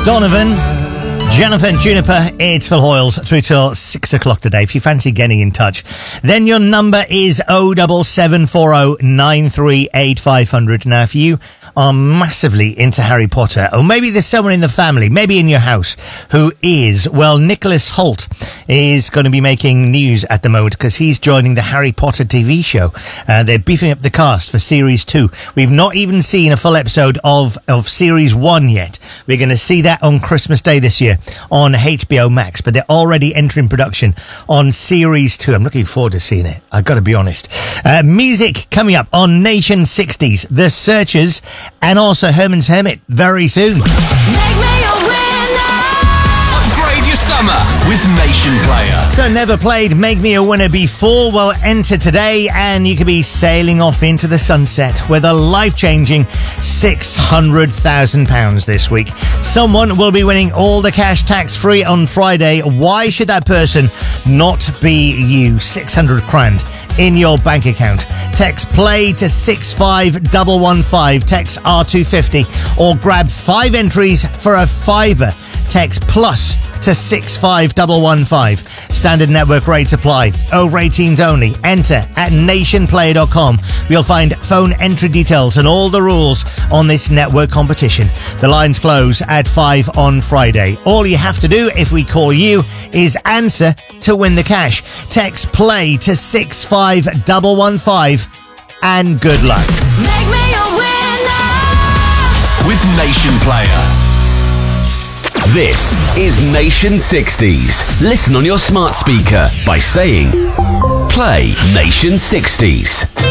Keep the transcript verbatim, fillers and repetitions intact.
Donovan, Jennifer and Juniper, it's Phil Hoyles through till six o'clock today. If you fancy getting in touch, then your number is oh seven seven four oh nine three eight five hundred. Now, if you are massively into Harry Potter, or maybe there's someone in the family, maybe in your house, who is, well, Nicholas Hoult is going to be making news at the moment because he's joining the Harry Potter T V show. Uh, they're beefing up the cast for series two. We've not even seen a full episode of, of series one yet. We're going to see that on Christmas Day this year on H B O Max, but they're already entering production on series two. I'm looking forward to seeing it, I've got to be honest. Uh, music coming up on Nation sixties, The Searchers, and also Herman's Hermit very soon. Make me a winner. Upgrade your summer with Nation Player. So never played Make Me a Winner before? Well, enter today and you could be sailing off into the sunset with a life-changing six hundred thousand pounds this week. Someone will be winning all the cash tax-free on Friday. Why should that person not be you? six hundred grand in your bank account. Text play to six five one one five, text R two fifty, or grab five entries for a fiver. Text plus to six five one one five. Standard network rates apply. Over eighteens only. Enter at nation player dot com. You'll find phone entry details and all the rules on this network competition. The lines close at five on Friday. All you have to do if we call you is answer to win the cash. Text play to six five one one five and good luck. Make me a winner with Nation Player. This is Nation sixties. Listen on your smart speaker by saying, play Nation sixties.